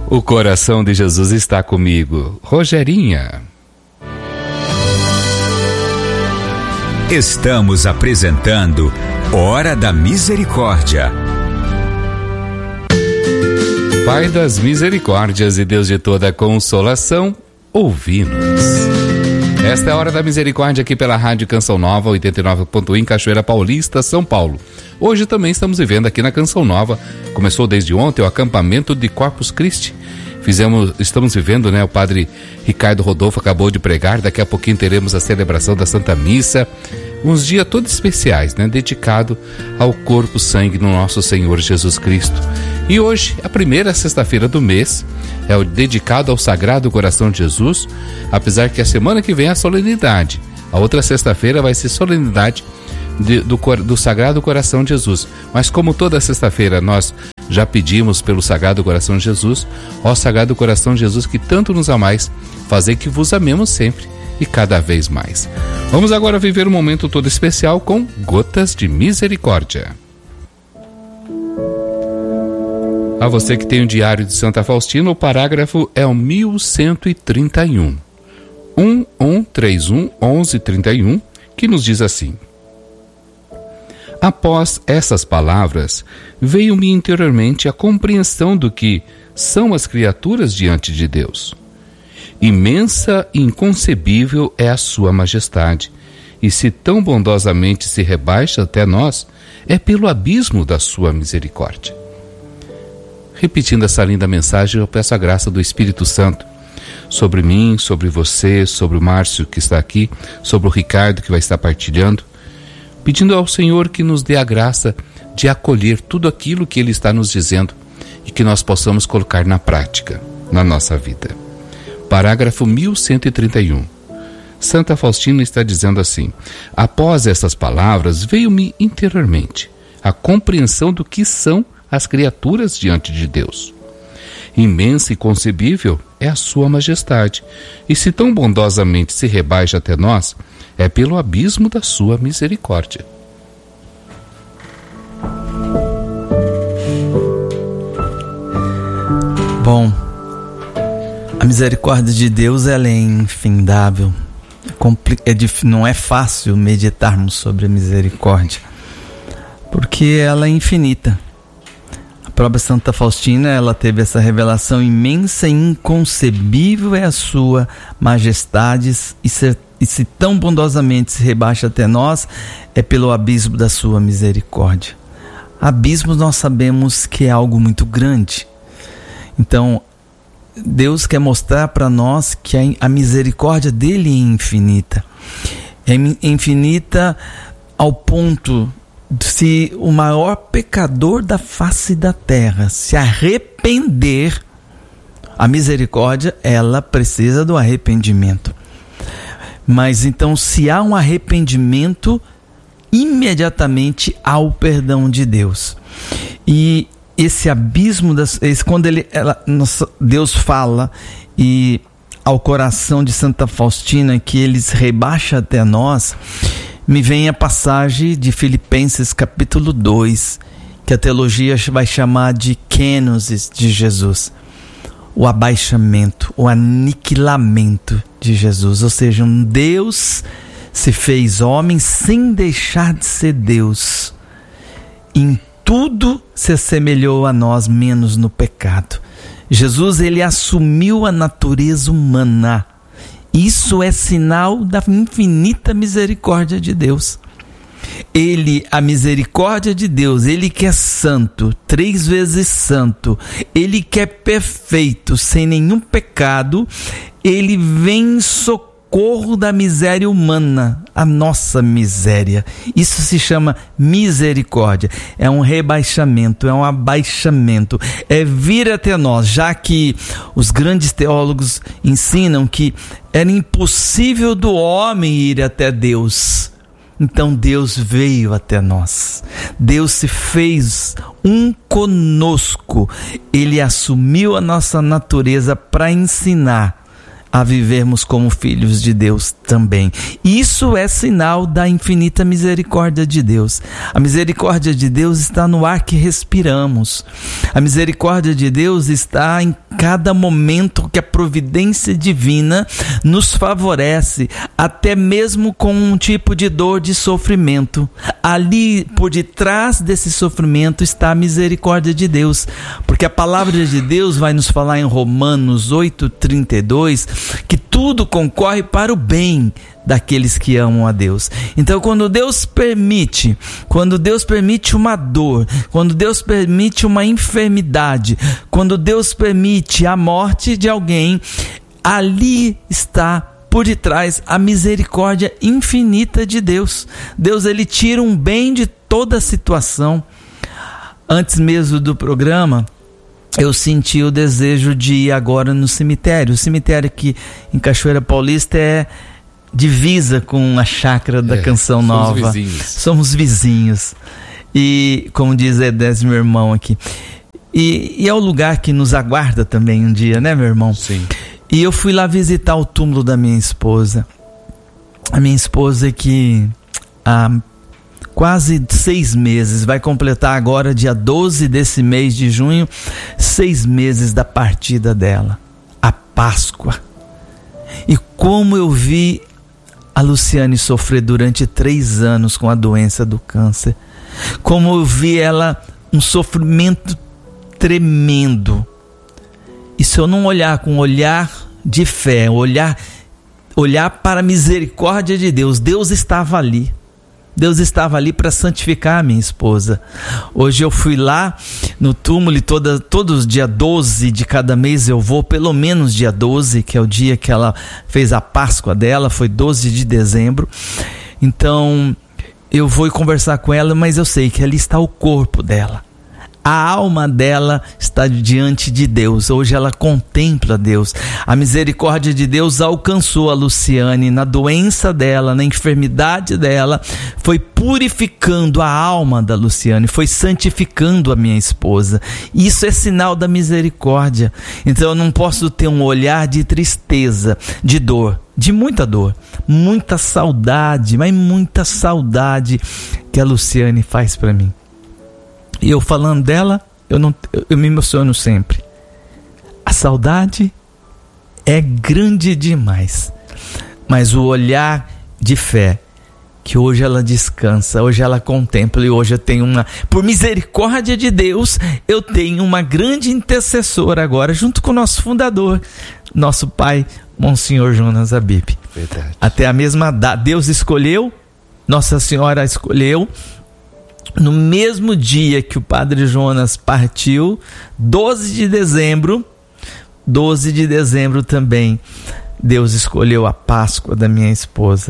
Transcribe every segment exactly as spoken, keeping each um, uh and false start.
O coração de Jesus está comigo. Rogerinha. Estamos apresentando Hora da Misericórdia. Pai das misericórdias e Deus de toda consolação, ouvi-nos. Esta é a Hora da Misericórdia aqui pela Rádio Canção Nova, oitenta e nove ponto um em Cachoeira Paulista, São Paulo. Hoje também estamos vivendo aqui na Canção Nova. Começou desde ontem o acampamento de Corpus Christi. Fizemos, estamos vivendo, né? O padre Ricardo Rodolfo acabou de pregar. Daqui a pouquinho teremos a celebração da Santa Missa. Uns dias todos especiais, né? Dedicado ao corpo, sangue do nosso Senhor Jesus Cristo. E hoje, a primeira sexta-feira do mês, é o dedicado ao Sagrado Coração de Jesus, apesar que a semana que vem é a solenidade. A outra sexta-feira vai ser solenidade de, do, do Sagrado Coração de Jesus. Mas como toda sexta-feira nós já pedimos pelo Sagrado Coração de Jesus, ó Sagrado Coração de Jesus, que tanto nos amais, fazei que vos amemos sempre e cada vez mais. Vamos agora viver um momento todo especial com Gotas de Misericórdia. A você que tem o Diário de Santa Faustina, o parágrafo é o mil cento e trinta e um. um um três um onze trinta e um, que nos diz assim: após essas palavras, veio-me interiormente a compreensão do que são as criaturas diante de Deus. Imensa e inconcebível é a sua majestade, e se tão bondosamente se rebaixa até nós, é pelo abismo da sua misericórdia. Repetindo essa linda mensagem, eu peço a graça do Espírito Santo sobre mim, sobre você, sobre o Márcio que está aqui, sobre o Ricardo que vai estar partilhando, pedindo ao Senhor que nos dê a graça de acolher tudo aquilo que Ele está nos dizendo e que nós possamos colocar na prática, na nossa vida. Parágrafo mil cento e trinta e um. Santa Faustina está dizendo assim: após essas palavras, veio-me interiormente a compreensão do que são as criaturas diante de Deus. Imensa e concebível é a sua majestade, e se tão bondosamente se rebaixa até nós, é pelo abismo da sua misericórdia. Bom, a misericórdia de Deus, ela é infindável. É compli- é dif- não é fácil meditarmos sobre a misericórdia, porque ela é infinita. A própria Santa Faustina, ela teve essa revelação: imensa e inconcebível é a sua majestade, e se, e se tão bondosamente se rebaixa até nós, é pelo abismo da sua misericórdia. Abismo nós sabemos que é algo muito grande. Então, Deus quer mostrar para nós que a, a misericórdia dele é infinita. É infinita ao ponto de, se o maior pecador da face da terra se arrepender, a misericórdia, ela precisa do arrependimento. Mas então, se há um arrependimento, imediatamente há o perdão de Deus. E esse abismo, das, esse, quando ele, ela, nossa, Deus fala e ao coração de Santa Faustina que ele se rebaixa até nós, me vem a passagem de Filipenses capítulo dois, que a teologia vai chamar de kenosis de Jesus. O abaixamento, o aniquilamento de Jesus. Ou seja, um Deus se fez homem sem deixar de ser Deus. Em tudo se assemelhou a nós, menos no pecado. Jesus, ele assumiu a natureza humana. Isso é sinal da infinita misericórdia de Deus. Ele, a misericórdia de Deus, ele que é santo, três vezes santo, ele que é perfeito, sem nenhum pecado, ele vem em socorro da miséria humana, a nossa miséria. Isso se chama misericórdia. É um rebaixamento, é um abaixamento, é vir até nós, já que os grandes teólogos ensinam que era impossível do homem ir até Deus. Então Deus veio até nós. Deus se fez um conosco. Ele assumiu a nossa natureza para ensinar a vivermos como filhos de Deus também. Isso é sinal da infinita misericórdia de Deus. A misericórdia de Deus está no ar que respiramos. A misericórdia de Deus está em cada momento que a providência divina nos favorece, até mesmo com um tipo de dor, de sofrimento. Ali, por detrás desse sofrimento, está a misericórdia de Deus, porque a palavra de Deus vai nos falar em Romanos oito, trinta e dois, que tudo concorre para o bem daqueles que amam a Deus. Então, quando Deus permite, quando Deus permite uma dor, quando Deus permite uma enfermidade, quando Deus permite a morte de alguém, ali está por detrás a misericórdia infinita de Deus. Deus, ele tira um bem de toda a situação. Antes mesmo do programa, eu senti o desejo de ir agora no cemitério. O cemitério aqui em Cachoeira Paulista é divisa com a chácara da é, Canção somos Nova. Vizinhos. Somos vizinhos. E como diz Edés, meu irmão aqui. E, e é o lugar que nos aguarda também um dia, né, meu irmão? Sim. E eu fui lá visitar o túmulo da minha esposa. A minha esposa que há quase seis meses, vai completar agora dia doze desse mês de junho, seis meses da partida dela. A Páscoa. E como eu vi a Luciane sofrer durante três anos com a doença do câncer. Como eu vi ela, um sofrimento tremendo. E se eu não olhar com um olhar de fé, olhar, olhar para a misericórdia de Deus, Deus estava ali. Deus estava ali para santificar a minha esposa. Hoje eu fui lá no túmulo e toda, todos dia doze de cada mês eu vou, pelo menos dia doze, que é o dia que ela fez a Páscoa dela, foi doze de dezembro. Então eu vou conversar com ela, mas eu sei que ali está o corpo dela. A alma dela está diante de Deus. Hoje ela contempla Deus. A misericórdia de Deus alcançou a Luciane na doença dela, na enfermidade dela. Foi purificando a alma da Luciane, foi santificando a minha esposa. Isso é sinal da misericórdia. Então eu não posso ter um olhar de tristeza, de dor, de muita dor, muita saudade, mas muita saudade que a Luciane faz para mim. E eu falando dela, eu, não, eu me emociono sempre. A saudade é grande demais. Mas o olhar de fé, que hoje ela descansa, hoje ela contempla, e hoje eu tenho uma, por misericórdia de Deus, eu tenho uma grande intercessora agora, junto com o nosso fundador, nosso pai, Monsenhor Jonas Abib. Verdade. Até a mesma data, Deus escolheu, Nossa Senhora escolheu. No mesmo dia que o Padre Jonas partiu, doze de dezembro, doze de dezembro também, Deus escolheu a Páscoa da minha esposa.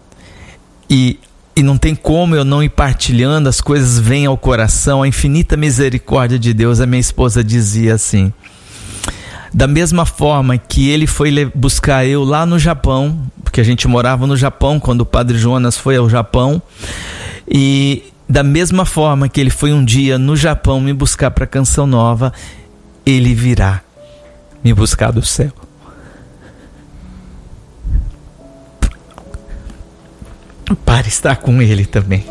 E, e não tem como eu não ir partilhando, as coisas vêm ao coração, a infinita misericórdia de Deus. A minha esposa dizia assim: da mesma forma que ele foi buscar eu lá no Japão, porque a gente morava no Japão quando o Padre Jonas foi ao Japão, e da mesma forma que ele foi um dia no Japão me buscar para Canção Nova, ele virá me buscar do céu. Para estar com ele também.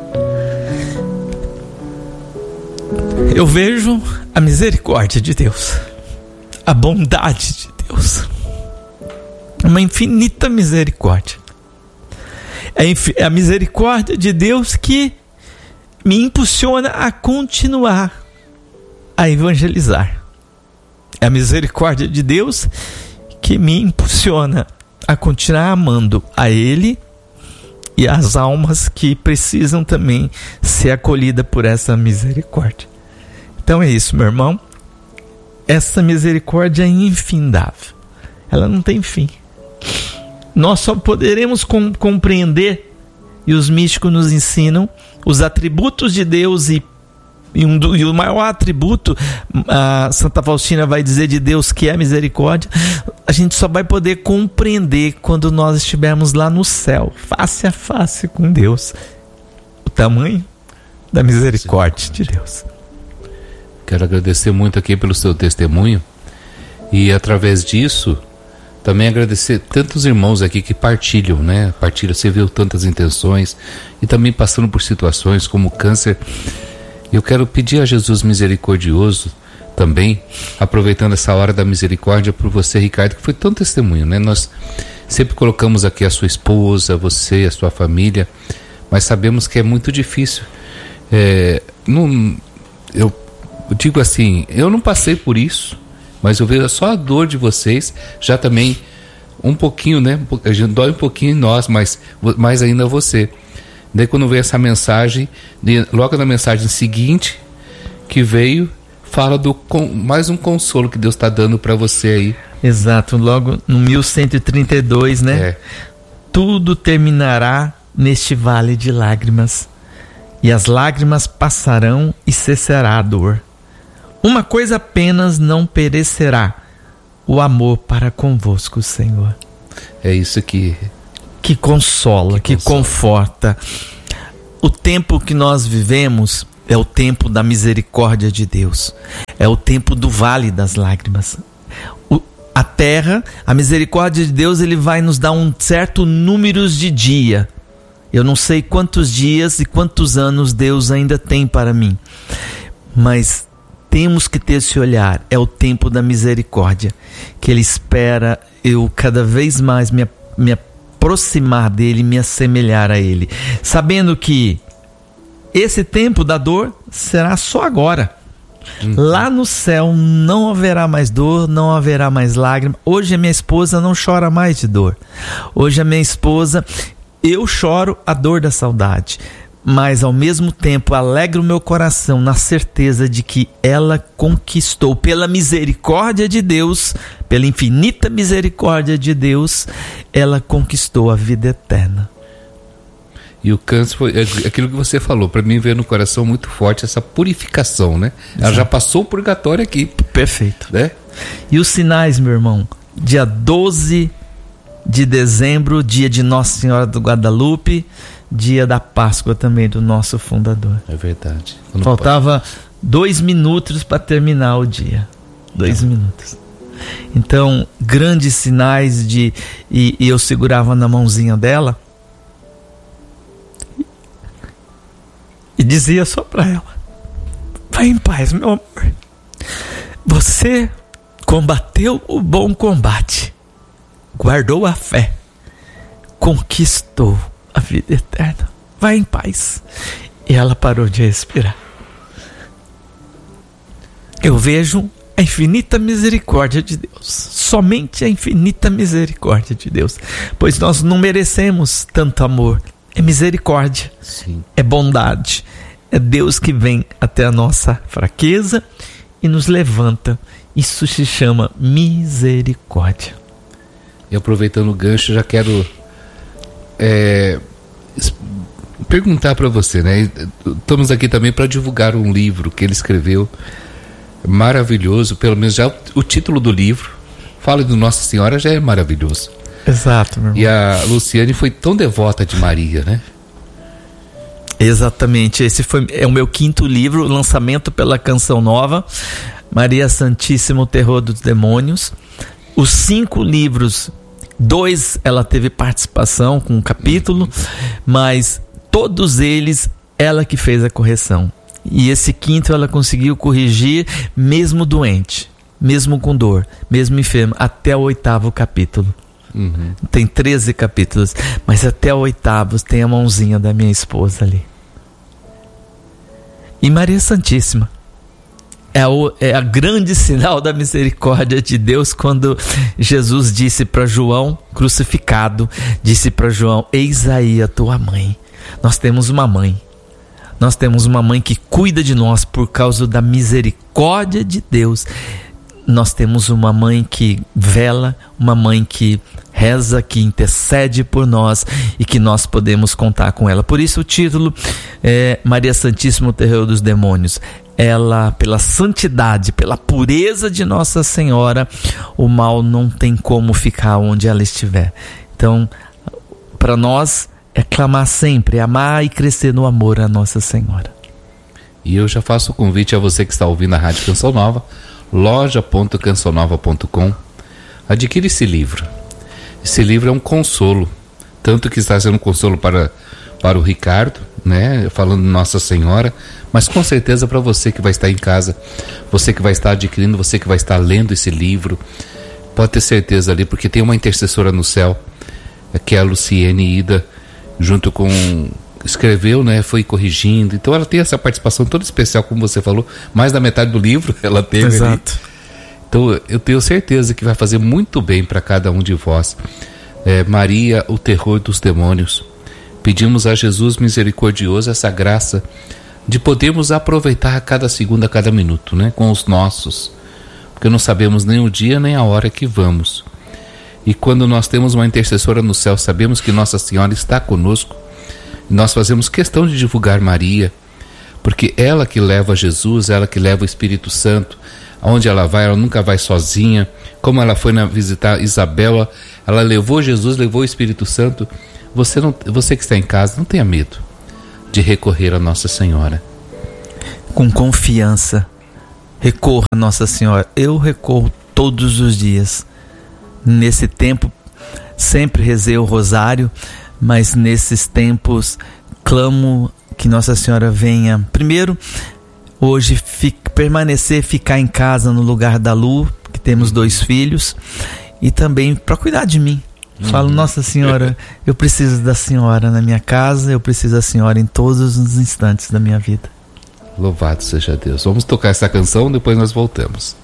Eu vejo a misericórdia de Deus, a bondade de Deus, uma infinita misericórdia. É a misericórdia de Deus que me impulsiona a continuar a evangelizar. É a misericórdia de Deus que me impulsiona a continuar amando a Ele e as almas que precisam também ser acolhidas por essa misericórdia. Então é isso, meu irmão. Essa misericórdia é infindável. Ela não tem fim. Nós só poderemos com, compreender, e os místicos nos ensinam, os atributos de Deus, e, e, um, e o maior atributo, a Santa Faustina vai dizer de Deus, que é a misericórdia. A gente só vai poder compreender quando nós estivermos lá no céu, face a face com Deus, o tamanho da misericórdia de Deus. Quero agradecer muito aqui pelo seu testemunho, e através disso também agradecer tantos irmãos aqui que partilham, né? Partilham, você viu tantas intenções e também passando por situações como câncer. Eu quero pedir a Jesus misericordioso também, aproveitando essa hora da misericórdia por você, Ricardo, que foi tão testemunho, né? Nós sempre colocamos aqui a sua esposa, você, a sua família, mas sabemos que é muito difícil. É, não, eu digo assim, eu não passei por isso, mas eu vejo só a dor de vocês, já também um pouquinho, né? A gente dói um pouquinho em nós, mas mais ainda você. Daí quando veio essa mensagem, logo na mensagem seguinte que veio, fala do mais um consolo que Deus está dando para você aí. Exato, logo no mil cento e trinta e dois, né? É. Tudo terminará neste vale de lágrimas, e as lágrimas passarão e cessará a dor. Uma coisa apenas não perecerá: o amor para convosco, Senhor. É isso que... Que consola, que, que consola. Conforta. O tempo que nós vivemos é o tempo da misericórdia de Deus. É o tempo do vale das lágrimas. O, a terra, a misericórdia de Deus, ele vai nos dar um certo número de dia. Eu não sei quantos dias e quantos anos Deus ainda tem para mim. Mas temos que ter esse olhar. É o tempo da misericórdia, que Ele espera eu cada vez mais me, me aproximar dele, me assemelhar a Ele, sabendo que esse tempo da dor será só agora. Uhum. Lá no céu não haverá mais dor, não haverá mais lágrima. Hoje a minha esposa não chora mais de dor. Hoje a minha esposa, eu choro a dor da saudade, mas ao mesmo tempo alegro o meu coração na certeza de que ela conquistou, pela misericórdia de Deus, pela infinita misericórdia de Deus, ela conquistou a vida eterna. E o câncer foi aquilo que você falou, para mim veio no coração muito forte essa purificação, né? Ela Exato. Já passou o purgatório aqui. Perfeito. Né? E os sinais, meu irmão, dia doze de dezembro, dia de Nossa Senhora do Guadalupe, dia da Páscoa também do nosso fundador. É verdade. Quando Faltava pode... dois minutos para terminar o dia. Dois é. minutos. Então, grandes sinais de... E, e eu segurava na mãozinha dela e dizia só para ela: vai em paz, meu amor. Você combateu o bom combate, guardou a fé, conquistou a vida eterna. Vai em paz. E ela parou de respirar. Eu vejo a infinita misericórdia de Deus. Somente a infinita misericórdia de Deus. Pois nós não merecemos tanto amor. É misericórdia. Sim. É bondade. É Deus que vem até a nossa fraqueza e nos levanta. Isso se chama misericórdia. E aproveitando o gancho, já quero é, perguntar para você, né? Estamos aqui também para divulgar um livro que ele escreveu, maravilhoso, pelo menos já o, o título do livro, Fala de Nossa Senhora, já é maravilhoso. Exato, meu irmão. E a Luciane foi tão devota de Maria, né? Exatamente, esse foi, é o meu quinto livro, lançamento pela Canção Nova, Maria Santíssima, o Terror dos Demônios. Os cinco livros, dois ela teve participação com um capítulo, mas todos eles ela que fez a correção. E esse quinto ela conseguiu corrigir mesmo doente, mesmo com dor, mesmo enfermo, até o oitavo capítulo. Uhum. Tem treze capítulos, mas até o oitavo tem a mãozinha da minha esposa ali. E Maria Santíssima é, o, é a grande sinal da misericórdia de Deus, quando Jesus disse para João, crucificado, disse para João: eis aí a tua mãe. Nós temos uma mãe. Nós temos uma mãe que cuida de nós por causa da misericórdia de Deus. Nós temos uma mãe que vela, uma mãe que reza, que intercede por nós e que nós podemos contar com ela. Por isso o título é Maria Santíssima, o Terror dos Demônios. Ela, pela santidade, pela pureza de Nossa Senhora, o mal não tem como ficar onde ela estiver. Então, para nós é clamar sempre, amar e crescer no amor a Nossa Senhora. E eu já faço o convite a você que está ouvindo a Rádio Canção Nova, loja ponto canção nova ponto com. Adquire esse livro. Esse livro é um consolo, tanto que está sendo um consolo para, para o Ricardo, né? Falando de Nossa Senhora, mas com certeza para você que vai estar em casa, você que vai estar adquirindo, você que vai estar lendo esse livro, pode ter certeza ali, porque tem uma intercessora no céu, que é a Luciene Ida, junto com... escreveu, né? Foi corrigindo. Então ela tem essa participação toda especial, como você falou, mais da metade do livro ela teve. Exato. Ali. Então eu tenho certeza que vai fazer muito bem para cada um de vós. É, Maria, o terror dos demônios. Pedimos a Jesus misericordioso essa graça de podermos aproveitar a cada segundo, a cada minuto, né? Com os nossos, porque não sabemos nem o dia nem a hora que vamos. E quando nós temos uma intercessora no céu, sabemos que Nossa Senhora está conosco. Nós fazemos questão de divulgar Maria, porque ela que leva Jesus, ela que leva o Espírito Santo, aonde ela vai, ela nunca vai sozinha. Como ela foi na visitar Isabel, ela levou Jesus, levou o Espírito Santo. Você, não, você que está em casa, não tenha medo de recorrer a Nossa Senhora. Com confiança, recorra a Nossa Senhora. Eu recorro todos os dias. Nesse tempo, sempre rezei o rosário, mas nesses tempos clamo que Nossa Senhora venha. Primeiro, hoje fique, permanecer, ficar em casa no lugar da Lu, que temos dois filhos, e também para cuidar de mim. Uhum. Falo, Nossa Senhora, eu preciso da Senhora na minha casa, eu preciso da Senhora em todos os instantes da minha vida. Louvado seja Deus. Vamos tocar essa canção, depois nós voltamos.